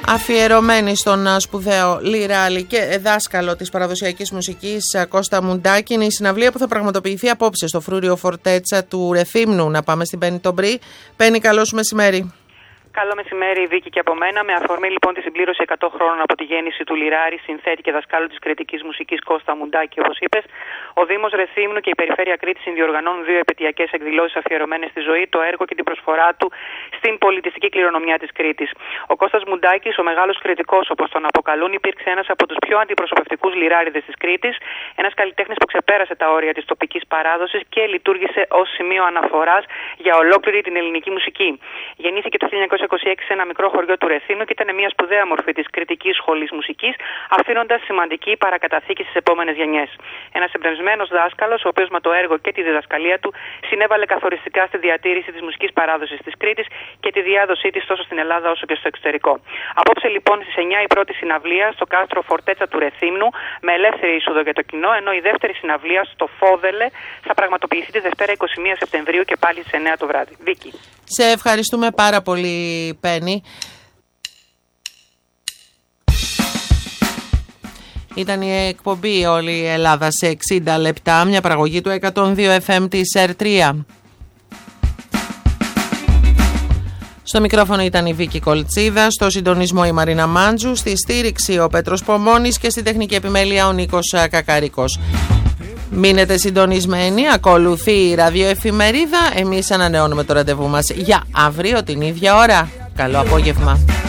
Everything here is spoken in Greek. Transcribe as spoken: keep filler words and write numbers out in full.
Αφιερωμένη στον σπουδαίο λιράλη και δάσκαλο της παραδοσιακής μουσικής Κώστα Μουντάκη, είναι η συναυλία που θα πραγματοποιηθεί απόψε στο φρούριο Φορτέτσα του Ρεθύμνου. Να πάμε στην Πέννη τον Μπρι. Πέννη, καλό σου μεσημέρι. Καλό μεσημέρι, Βίκη, και από μένα. Με αφορμή λοιπόν τη συμπλήρωση εκατό χρόνων από τη γέννηση του λιράρη, συνθέτη και δασκάλου της κρητικής μουσικής Κώστα Μουντάκη, όπως είπες, ο Δήμος Ρεθύμνου και η Περιφέρεια Κρήτης συνδιοργανώνουν δύο επαιτειακές εκδηλώσεις αφιερωμένες στη ζωή, το έργο και την προσφορά του στην πολιτιστική κληρονομιά της Κρήτης. Ο Κώστας Μουντάκης, ο μεγάλος κρητικός όπως τον αποκαλούν, υπήρξε ένας από τους πιο αντιπροσωπευτικούς λιράριδες της Κρήτης, ένας καλλιτέχνης που ξεπέρασε τα όρια της τοπικής παράδοσης και λειτουργήσε ως σημείο αναφοράς για ολόκληρη την ελληνική μουσική. Γεννήθηκε το χίλια εννιακόσια είκοσι έξι σε ένα μικρό χωριό του Ρεθύμνου και ήταν μια σπουδαία μορφή της κρητικής σχολής μουσικής, αφήνοντας σημαντική παρακαταθήκη στις επόμενες γενιές. Ένας εμπνευσμένος δάσκαλος, ο οποίος με το έργο και τη διδασκαλία του συνέβαλε καθοριστικά στη διατήρηση της μουσικής παράδοσης της Κρήτης και τη διάδοσή της τόσο στην Ελλάδα όσο και στο εξωτερικό. Απόψε λοιπόν στις εννιά η πρώτη συναυλία στο κάστρο Φορτέτσα του Ρεθύμνου με ελεύθερη είσοδο για το κοινό, ενώ η δεύτερη συναυλία στο Φόδελε θα πραγματοποιηθεί τη Δευτέρα είκοσι μία Σεπτεμβρίου και πάλι στις εννιά το βράδυ. Βίκη. Σε ευχαριστούμε πάρα πολύ, Πέννη. Ήταν η εκπομπή Όλη η Ελλάδα σε εξήντα λεπτά, μια παραγωγή του εκατόν δύο εφ εμ της ΕΡ τρία. Στο μικρόφωνο ήταν η Βίκη Κολτσίδα, στο συντονισμό η Μαρίνα Μάντζου, στη στήριξη ο Πέτρος Πομώνης και στη τεχνική επιμέλεια ο Νίκος Κακαρίκος. Μείνετε συντονισμένοι, ακολουθεί η ραδιοεφημερίδα, εμείς ανανεώνουμε το ραντεβού μας για αύριο την ίδια ώρα. Καλό απόγευμα.